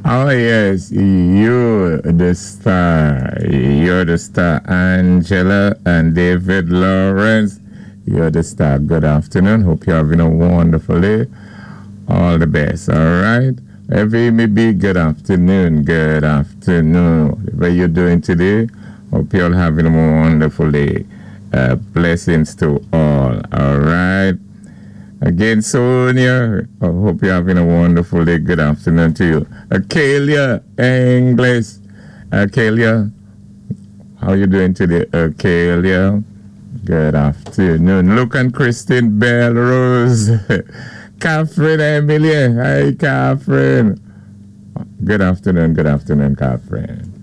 Oh, yes, you're the star. You're the star, Angela and David Lawrence. You're the star. Good afternoon. Hope you're having a wonderful day. All the best, all right? Every maybe good afternoon, good afternoon. Whatever you're doing today, hope you're having a wonderful day. Blessings to all right? Again, Sonia, I hope you're having a wonderful day. Good afternoon to you. Akelia English. Akelia, how you doing today, Akelia? Good afternoon. Luke and Christine Belrose. Catherine Emilia. Hi, Catherine. Good afternoon, Catherine.